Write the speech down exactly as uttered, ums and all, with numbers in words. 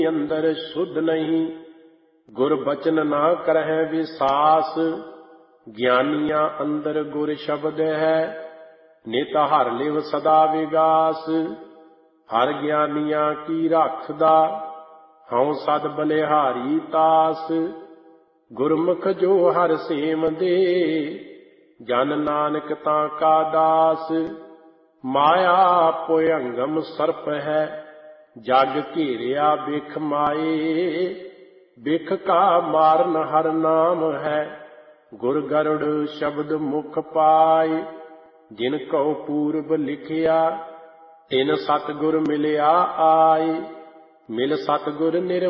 ਅੰਦਰ ਸ਼ੁੱਧ ਨਹੀਂ, ਗੁਰ ਬਚਨ ਨਾ ਕਰਹਿ ਵਿਸਾਸ। ਗਿਆਨੀਆਂ ਅੰਦਰ ਗੁਰ ਸ਼ਬਦ ਹੈ, ਨਿਤ ਹਰ ਲਿਵ ਸਦਾ ਵਿਗਾਸ। ਹਰ ਗਿਆਨੀਆਂ ਕੀ ਰਾਖਦਾ, ਹਉ ਸਦ ਬਲਿਹਾਰੀ ਤਾਸ। ਗੁਰਮੁਖ ਜੋ ਹਰ ਸੇਮ ਦੇ, ਜਨ ਨਾਨਕ ਤਾਂ ਕਾ ਦਾਸ। ਮਾਇਆ ਭੁਯੰਗਮ ਸਰਪ ਹੈ, ਜਗ ਘੇਰਿਆ ਬਿਖ ਮਾਏ। ਬਿਖ ਕਾ ਮਾਰਨ ਹਰ ਨਾਮ ਹੈ, ਗੁਰ ਗਰੁੜ ਸ਼ਬਦ ਮੁਖ ਪਾਏ। ਜਿਨ ਕਉ ਪੂਰਬ ਲਿਖਿਆ, ਤਿਨ ਸਤਿਗੁਰ ਮਿਲਿਆ ਆਏ। ਮਿਲ ਸਤਿਗੁਰ ਨਿਰ